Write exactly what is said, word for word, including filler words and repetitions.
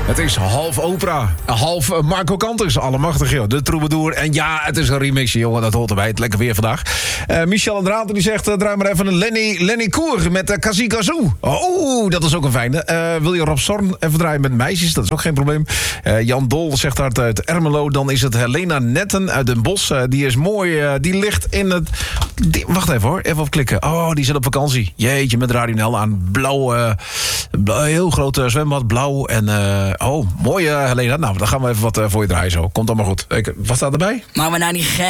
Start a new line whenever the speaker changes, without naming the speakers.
Het is half opera, half uh, Marco Kanters, allemachtig joh. De troubadour. En ja, het is een remixje, jongen, dat hoort erbij. Het lekker weer vandaag. Uh, Michel Andrade die zegt, uh, draai maar even een Lenny, Lenny Koer met uh, Kazi Kazoo. Oh, dat is ook een fijne. Uh, wil je Rob Zorn even draaien met meisjes? Dat is ook geen probleem. Uh, Jan Dol zegt hard uit Ermelo. Dan is het Helena Netten uit Den Bosch. Uh, die is mooi, uh, die ligt in het... Die, wacht even hoor, even op klikken. Oh, die zit op vakantie. Jeetje, met Radio Nel aan. Blauw, uh, blauw heel groot uh, zwembad, blauw. En uh, oh, mooi uh, Helena. Nou, dan gaan we even wat uh, voor je draaien zo. Komt allemaal goed. Ik, wat staat erbij?
Maar we nou niet gek.